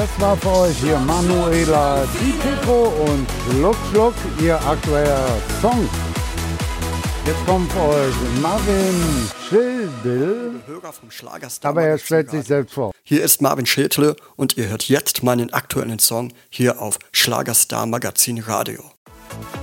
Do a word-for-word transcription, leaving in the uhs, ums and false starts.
Das war für euch hier Manuela Di Pietro und Schluck Schluck, ihr aktueller Song. Jetzt kommt für euch Marvin Schildl, Hörer vom Schlagerstar, aber er stellt sich selbst vor. Hier ist Marvin Schildl und ihr hört jetzt meinen aktuellen Song hier auf Schlagerstar Magazin Radio.